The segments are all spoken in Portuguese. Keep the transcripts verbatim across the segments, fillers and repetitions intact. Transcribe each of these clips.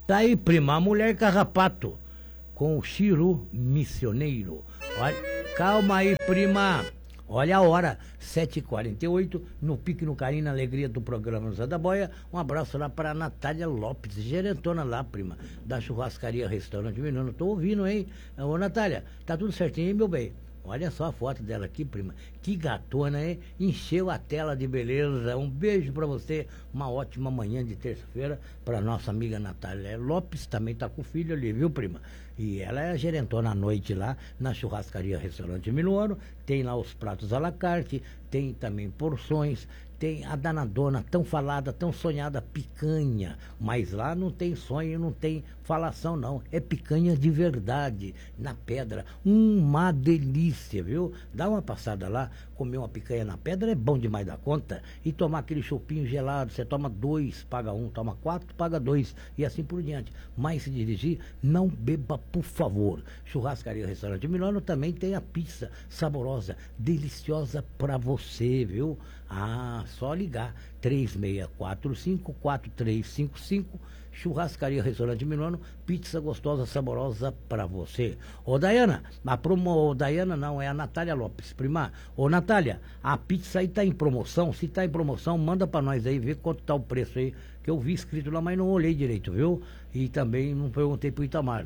Tá aí, prima, a mulher carrapato com o Chiru Missioneiro. Olha, calma aí, prima. Olha a hora, sete e quarenta e oito, no pique, no carinho, na alegria do programa Zé da Boia. Um abraço lá para a Natália Lopes, gerentona lá, prima, da churrascaria Restaurante Menino. Tô ouvindo, hein? Ô, Natália, tá tudo certinho, hein, meu bem? Olha só a foto dela aqui, prima. Que gatona, hein? Encheu a tela de beleza. Um beijo pra você. Uma ótima manhã de terça-feira pra nossa amiga Natália Lopes. Também tá com o filho ali, viu, prima? E ela é a gerentona à noite lá na churrascaria Restaurante Minuano. Tem lá os pratos à la carte. Tem também porções. Tem a danadona tão falada, tão sonhada picanha, mas lá não tem sonho, não tem falação não, é picanha de verdade, na pedra, uma delícia, viu? Dá uma passada lá, comer uma picanha na pedra é bom demais da conta, e tomar aquele chopinho gelado, você toma dois, paga um, toma quatro, paga dois, e assim por diante. Mas se dirigir, não beba, por favor. Churrascaria Restaurante Milano também tem a pizza saborosa, deliciosa pra você, viu? Ah, só ligar três seis quatro cinco, quatro três cinco cinco, Churrascaria Restaurante Milano, pizza gostosa, saborosa pra você. Ô Daiana, a promo, ô, Daiana não, é a Natália Lopes, prima. Ô Natália, a pizza aí tá em promoção, se tá em promoção, manda pra nós aí, ver quanto tá o preço aí, que eu vi escrito lá, mas não olhei direito, viu? E também não perguntei pro Itamar.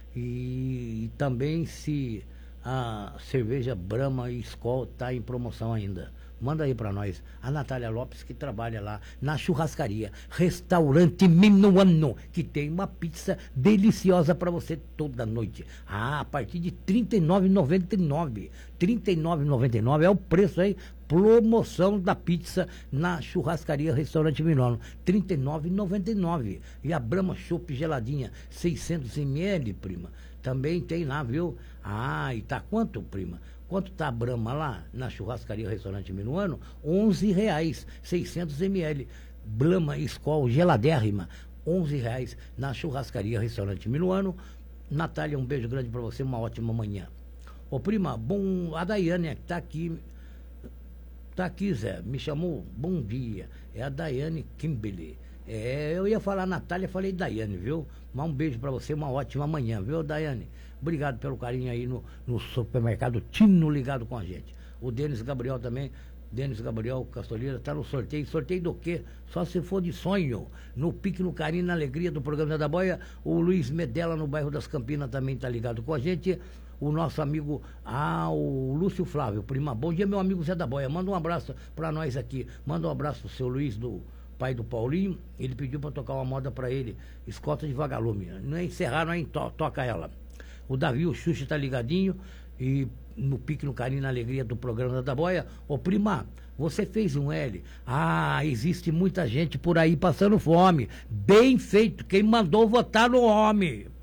E, e também se a cerveja Brahma e Skol tá em promoção ainda. Manda aí pra nós, a Natália Lopes, que trabalha lá na churrascaria Restaurante Minuano, que tem uma pizza deliciosa pra você toda noite. Ah, a partir de trinta e nove reais e noventa e nove centavos. trinta e nove reais e noventa e nove centavos é o preço aí, promoção da pizza na churrascaria Restaurante Minuano. trinta e nove reais e noventa e nove centavos. E a Brahma Chopp geladinha, seiscentos mililitros, prima. Também tem lá, viu? Ah, e tá quanto, prima? Quanto tá a Brahma lá na churrascaria Restaurante Minuano? onze reais, seiscentos mililitros. Brahma Skol geladérrima, onze reais na churrascaria Restaurante Minuano. Natália, um beijo grande pra você, uma ótima manhã. Ô prima, bom, a Daiane que tá aqui, tá aqui, Zé, me chamou, bom dia, é a Daiane Kimberly. É, eu ia falar Natália, falei Daiane, viu? Mas um beijo pra você, uma ótima manhã, viu, Daiane? Obrigado pelo carinho aí no, no supermercado Tino ligado com a gente. O Denis Gabriel também, Denis Gabriel Castoleira, tá no sorteio. Sorteio do quê? Só se for de sonho. No pique, no carinho, na alegria do programa da Boia. O Luiz Medella, no bairro das Campinas, também tá ligado com a gente. O nosso amigo, ah, o Lúcio Flávio, prima. Bom dia, meu amigo Zé da Boia. Manda um abraço pra nós aqui. Manda um abraço pro seu Luiz, do pai do Paulinho. Ele pediu pra tocar uma moda pra ele, Escota de Vagalume. Não é encerrar, não é em to toca ela. O Davi, o Xuxa tá ligadinho. E no pique, no carinho, na alegria do programa da Boia. Ô prima, você fez um L. Ah, existe muita gente por aí passando fome. Bem feito, quem mandou votar no homem.